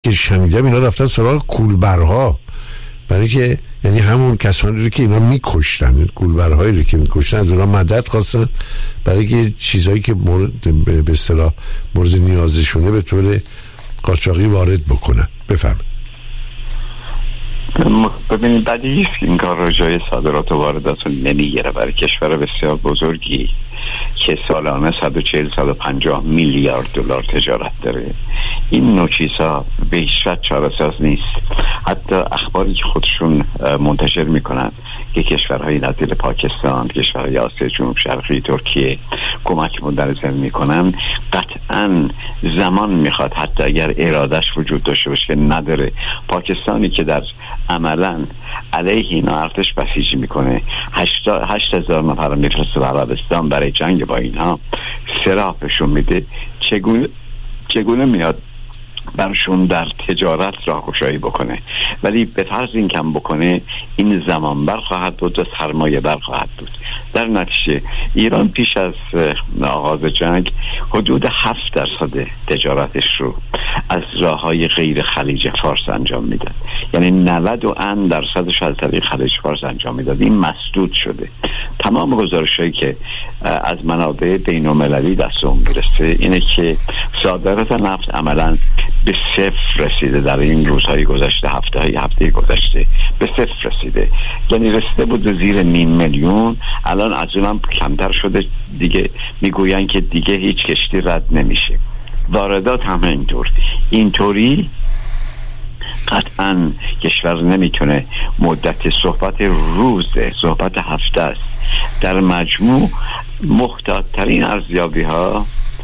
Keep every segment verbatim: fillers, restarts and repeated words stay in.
که شنیدم اینا رفتن سراغ کولبرها، برای که یعنی همون کسانی رو که اینا میکشتن، کولبرهایی رو که میکشتن از اونا مدد خواستن برای که چیزایی که مورد به اصطلاح مورد نیازشونه به طور قاچاقی وارد بکنن. بفرمایید. ببینید بدیهی است که این کار را جای صادرات و واردات رو نمیگیره برای کشور بسیار بزرگی که سالانه صد و چهل صد و پنجاه میلیارد دلار تجارت داره. این نوع چیزها به هیچ وجه چاره‌ساز نیست. حتی اخباری که خودشون منتشر میکنن که کشورهای نظیر پاکستان، کشورهای آسیا جنوب شرقی، ترکیه کمک مندرزن میکنن، قطعا زمان میخواد، حتی اگر ارادش وجود داشته باشه که نداره. پاکستانی که در عملا علیه اینا ارتش بسیجی میکنه، هشت هزار نفر میفرسته به عربستان برای جنگ با اینها، سلاحشون میده، چگونه چگونه میاد برشون در تجارت راهگشایی بکنه؟ ولی به فرض این کم بکنه این زمان بر خواهد بود و سرمایه بر خواهد بود. در نتیجه ایران پیش از آغاز جنگ حدود هفت درصد تجارتش رو از راههای غیر خلیج فارس انجام میداد، یعنی نود و اند درصدش از طریق خلیج فارس انجام میداد. این مسدود شده. تمام گزارش‌هایی که از منابع بین‌المللی دستمون میرسه اینه که صادرات نفت عملاً به صفر رسیده در این روزهای گذشته، هفته های هفته گذشته به صفر رسیده، یعنی رسیده بود زیر نیم میلیون، الان از اونم کمتر شده دیگه. میگوین که دیگه هیچ کشتی رد نمیشه. واردات هم اینطور. اینطوری قطعا کشور نمیتونه مدت صحبت روزه، صحبت هفته است. در مجموع محتاط‌ترین ارزیابی ها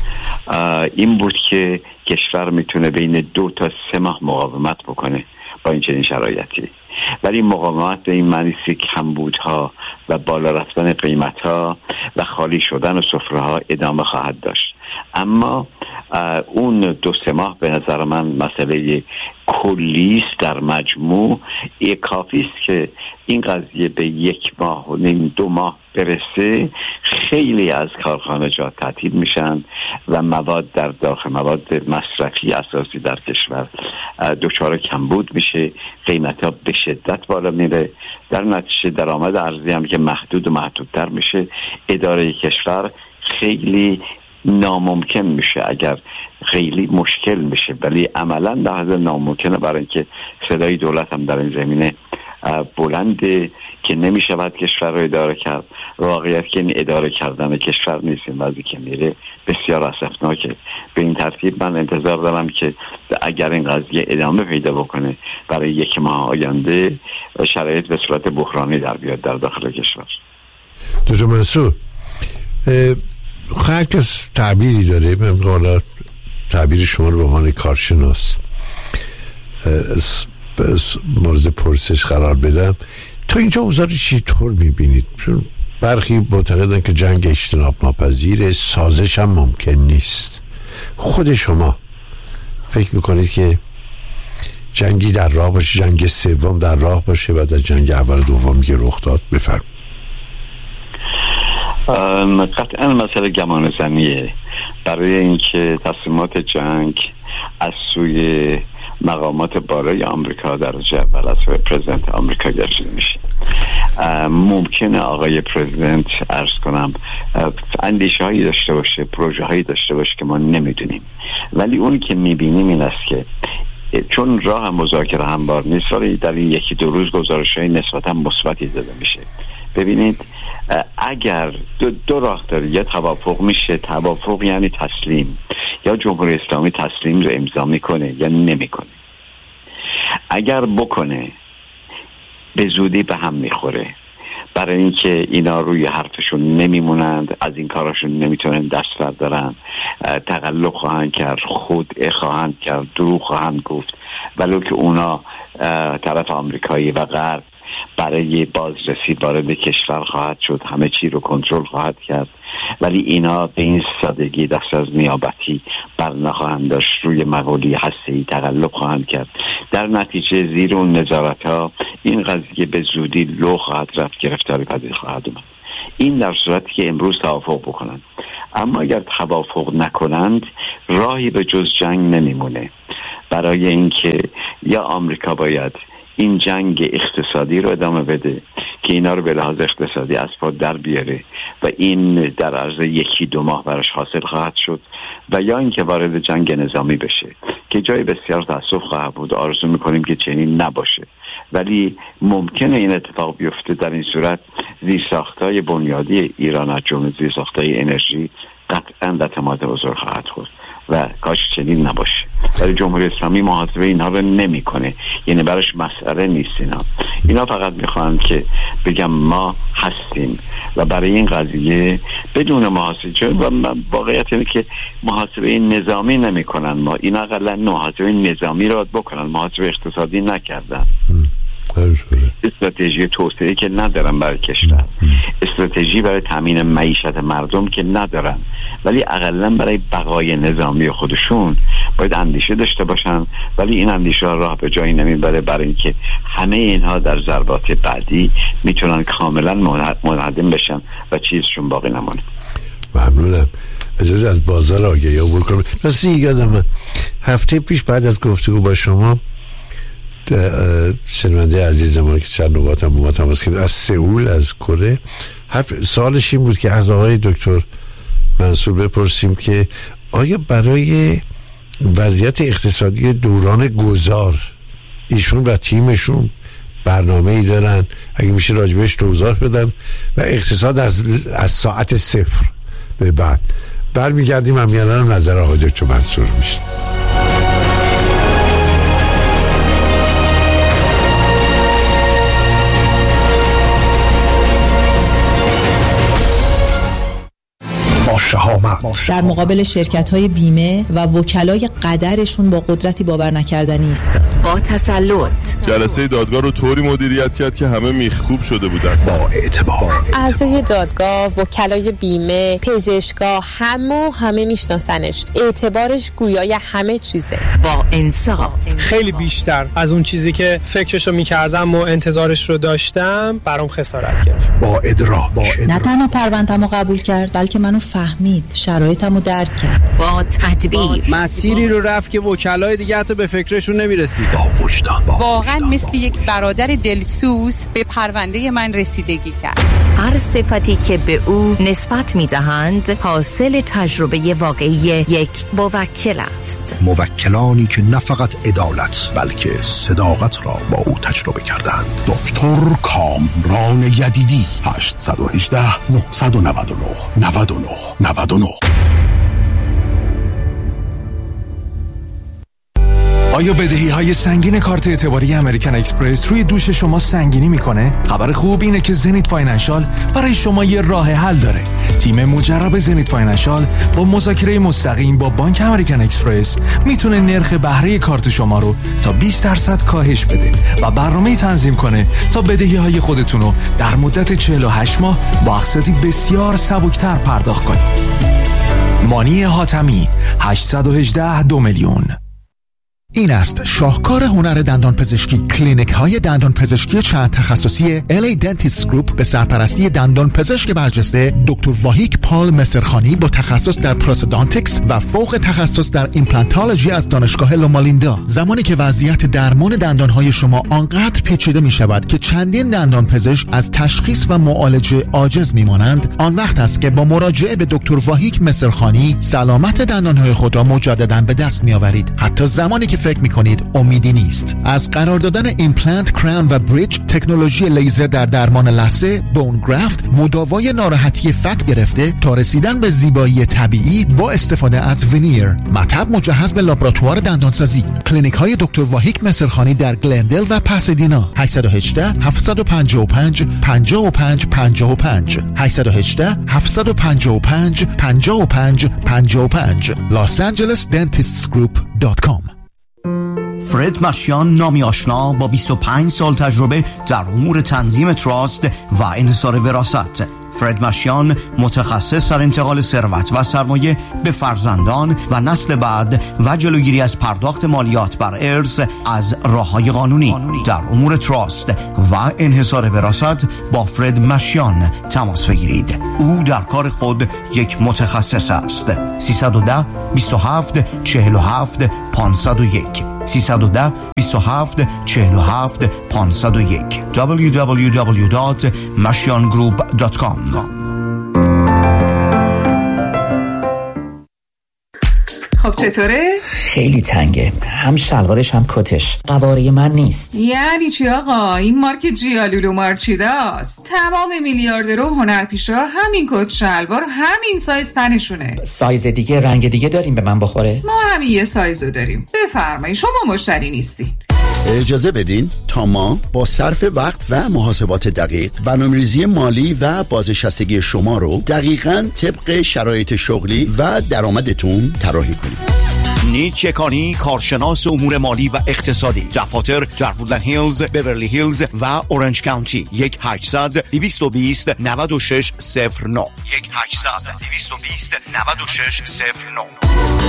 این بود که کشور میتونه بین دو تا سه ماه مقاومت بکنه با این چنین شرایطی، ولی مقاومت به این معنی که کمبودها و بالا رفتن قیمتها و خالی شدن سفره‌ها ادامه خواهد داشت. اما اون دو سه ماه به نظر من مسئله کلی است. در مجموع کافی است که این قضیه به یک ماه و نیم دو ماه برسه، خیلی از کارخانجات تعطیل میشن و مواد در داخل، مواد مصرفی اساسی در کشور دچار کمبود میشه، قیمتها به شدت بالا میره، در نتیجه درآمد ارزی هم که محدود و محدودتر میشه. اداره کشور خیلی ناممکن میشه، اگر خیلی مشکل میشه، ولی عملا لحظه ناممکنه، برای اینکه صدای دولت هم در این زمینه بلنده که نمیشود کشور رو اداره کرد. واقعیت که این اداره کردن کشور نیست، این وضعی که میره بسیار اسفناکه. به این ترتیب من انتظار دارم که اگر این قضیه ادامه پیدا بکنه برای یک ماه آینده شرایط به صورت بحرانی در بیاد در داخل کشور. دکتر منصور، هر کس تعبیری داره، من حالا تعبیر شما رو به عنوان کارشناس مورد پرسش قرار بدم. تا اینجا اوضاع رو چطور میبینید؟ چون برخی معتقدن که جنگ اجتناب ناپذیره، سازش هم ممکن نیست. خود شما فکر میکنید که جنگی در راه باشه، جنگ سوم در راه باشه بعد از جنگ اول دومی که رخ داد؟ بفرمایید. قطعا مسئله گمان زنیه، برای اینکه تصمیمات جنگ از سوی مقامات بالای آمریکا در درجه اول از پرزیدنت آمریکا گرفته میشه. ممکنه آقای پرزیدنت عرض کنم اندیشه هایی داشته باشه، پروژه هایی داشته باشه که ما نمیدونیم، ولی اونی که میبینیم این است که چون راه مذاکره هموار نیست، ولی در این یکی دو روز گزارش های نسبتا مثبتی داده میشه. ببینید اگر دو, دو راه داره، یا توافق میشه، توافق یعنی تسلیم، یا جمهوری اسلامی تسلیم رو امضا میکنه یا نمیکنه. اگر بکنه به زودی به هم میخوره، برای اینکه اینا روی حرفشون نمیمونند، از این کاراشون نمیتونن دست بردارن، تقلب خواهند کرد، خودعه خواهند کرد، دروغ خواهند گفت، ولو که اونا طرف آمریکایی و غرب برای بازرسی وارد کشور خواهد شد، همه چی رو کنترل خواهد کرد، ولی اینا به این سادگی دست از نیابتی بر نخواهند داشت، روی مقوله هسته‌ای تقلب خواهند کرد. در نتیجه زیر اون نظارت ها این قضیه به زودی لو خواهد رفت، گرفتاری پذیر خواهد اومد. این در صورتی که امروز توافق بکنند. اما اگر توافق نکنند راهی به جز جنگ نمیمونه. برای اینکه یا آمریکا باید این جنگ اقتصادی رو ادامه بده که اینا رو به لحاظ اقتصادی از پا در بیاره و این در عرض یکی دو ماه براش حاصل خواهد شد، و یا اینکه وارد جنگ نظامی بشه که جای بسیار تأسف خواهد بود. آرزو میکنیم که چنین نباشه، ولی ممکنه این اتفاق بیفته. در این صورت زیرساخت‌های بنیادی ایران از جمله زیرساخت‌های انرژی قطعاً در تمام بزرگ خواهد خورد و کاش چنین نباشه. ولی جمهوری اسلامی محاسبه اینها رو نمیکنه، یعنی براش مسئله نیست. اینا اینا فقط میخوان که بگم ما هستیم و برای این قضیه بدون محاسبه، و واقعیت اینه که محاسبه نظامی نمیکنن. ما اینا اقلا محاسبه نظامی رو بکنن، محاسبه اقتصادی نکردن. استراتژی توسعه که ندارن برای کشور، استراتژی برای تامین معیشت مردم که ندارن، ولی اقلا برای بقای نظامی خودشون باید اندیشه داشته باشن. ولی این اندیشه راه به جایی نمیبره، برای اینکه همه اینها در ضربات بعدی میتونن کاملا منهدم بشن و چیزشون باقی نمونه. ممنونم. از از بازار آگهی عبور کنم. راستی یادم هفته پیش بعد از گفتگو با شما شنونده عزیز ما که چند نوبات هم با ما تماس کرد از سئول، از کره، سوالش این بود که از آقای دکتر منصور بپرسیم که آیا برای وضعیت اقتصادی دوران گذار ایشون و تیمشون برنامه ای دارن؟ اگه میشه راجبش توضیح بدن. و اقتصاد از, از ساعت صفر به بعد برمیگردیم، هم یعنی نظر آقای دکتر منصور میشه. شهامت در مقابل شرکت‌های بیمه و وکلای قدرشون با قدرتی باور نکردنی ایستاد. با تسلط جلسه دادگاه رو طوری مدیریت کرد که همه میخکوب شده بودن. با اعتبار اعضای دادگاه، وکلای بیمه، پزشکا، همه همه میشناسنش. اعتبارش گویای همه چیزه. با انصاف، خیلی بیشتر از اون چیزی که فکرشو میکردم و انتظارش رو داشتم برام خسارت گرفت. با ادراک، نه تنها پرونده‌مو قبول کرد بلکه منو فهمید، شرایطمو درک کرد. با تدبیر، مسیری رو رفت که وکلای دیگه حتی به فکرشون نمیرسید. با وجدان، واقعا مثل یک برادر دلسوز به پرونده من رسیدگی کرد. هر صفتی که به او نسبت میدهند حاصل تجربه واقعی یک موکل است. موکلانی که نه فقط عدالت بلکه صداقت را با او تجربه کردند. دکتر کامران یدیدی. هشت یک هشت نه نه نه نه نه نه. آیا بدهی های سنگین کارت اعتباری امریکن اکسپرس روی دوش شما سنگینی میکنه؟ خبر خوب اینه که زنیت فاینانشال برای شما یه راه حل داره. تیم مجرب زنیت فاینانشال با مذاکره مستقیم با بانک امریکن اکسپرس میتونه نرخ بهره کارت شما رو تا بیست درصد کاهش بده و برنامه تنظیم کنه تا بدهی های خودتون رو در مدت چهل و هشت ماه با اقساطی بسیار سبکتر پرداخت کنید. مانی حاتمی هشت یک هشت دو میلیون. این است شاهکار هنر دندان پزشکی. کلینیک های دندان پزشکی چند تخصصی ال ای Dentist Group به سرپرستی دندان پزشک برجسته دکتر واهیک پال مصرخانی با تخصص در پروستودانتیکس و فوق تخصص در ایمپلانتولوژی از دانشگاه لومالیندا. زمانی که وضعیت درمان دندان های شما آنقدر پیچیده می شود که چندین دندان پزشک از تشخیص و معالجه عاجز می مانند، آن وقت است که با مراجعه به دکتر واهیک مصرخانی سلامت دندان های خود را مجددا به دست می آورید، حتی زمانی که فکر میکنید امیدی نیست. از قرار دادن ایمپلنت، کراون و بریج، تکنولوژی لیزر در درمان لثه، بون گرافت، مداوای ناراحتی فک گرفته تا رسیدن به زیبایی طبیعی با استفاده از ونیر، مطب مجهز به لابراتوار دندانسازی. کلینیک های دکتر واهیک مصرخانی در گلندل و پاسادینا. هشت یک هشت هفت پنج پنج پنج پنج پنج پنج هشت یک هشت هفت پنج پنج پنج پنج پنج پنج Los Angeles Dentists Group دات کام. فرد مشیان، نامی آشنا با بیست و پنج سال تجربه در امور تنظیم تراست و انحصار وراثت. فرد مشیان متخصص در انتقال ثروت و سرمایه به فرزندان و نسل بعد و جلوگیری از پرداخت مالیات بر ارث از راه‌های قانونی. در امور تراست و انحصار وراثت با فرد مشیان تماس بگیرید. او در کار خود یک متخصص است. سیصد و ده بیست و هفت چهل و هفت پانصد و یک سیصد و ده بیست و هفت چهل و هفت پانصد و یک دبلیو دبلیو دبلیو دات مشیان گروپ دات کام. خب چطوره؟ خیلی تنگه، هم شلوارش هم کتش قواره من نیست. یعنی چی آقا؟ این مارک جیالولو مارچیداست. تمام میلیاردرها و هنرپیشا همین کت شلوار همین سایز تنشونه. سایز دیگه رنگ دیگه داریم به من بخوره؟ ما همین یه سایزو داریم. بفرمایید، شما مشتری نیستین. اجازه بدین تا ما با صرف وقت و محاسبات دقیق برنامه‌ریزی مالی و بازنشستگی شما رو دقیقاً طبق شرایط شغلی و درآمدتون طراحی کنیم. نیک یکانی، کارشناس امور مالی و اقتصادی، دفاتر در وودلند هیلز، بیورلی هیلز و اورنج کانتی. یک هشتصد دویست و بیست نود و شش صفر نه یک هشتصد دویست و بیست نود و شش صفر نه.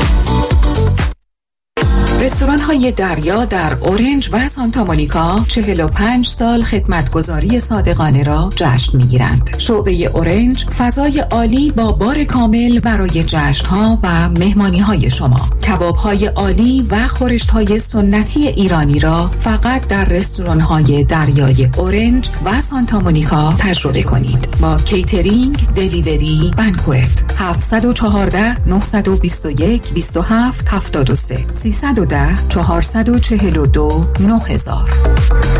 رستوران های دریا در اورنج و سانتا مونیکا چهل و پنج سال خدمتگزاری صادقانه را جشن میگیرند. شعبه اورنج فضای عالی با بار کامل برای جشن ها و مهمانی های شما. کباب های عالی و خورشت های سنتی ایرانی را فقط در رستوران های دریای اورنج و سانتا مونیکا تجربه کنید. با کیترینگ، دلیوری، بانکوئت. هفت یک چهار نه دو یک دو هفت هفت سه سیصد و ده چهارصد و چهل و دو نه هزار.